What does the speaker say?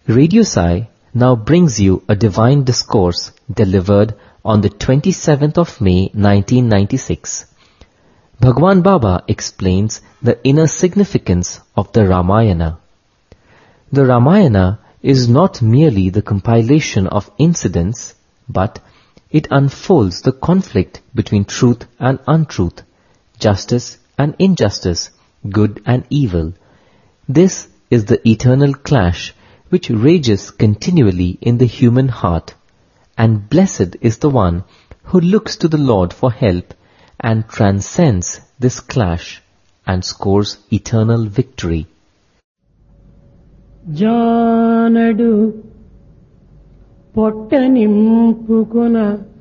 Radio Sai now brings you a divine discourse delivered on the 27th of May 1996. Bhagwan Baba explains the inner significance of the Ramayana. The Ramayana is not merely the compilation of incidents, but it unfolds the conflict between truth and untruth, justice and injustice, good and evil. This is the eternal clash which rages continually in the human heart, and blessed is the one who looks to the Lord for help and transcends this clash and scores eternal victory. Janadu potta nimpukuна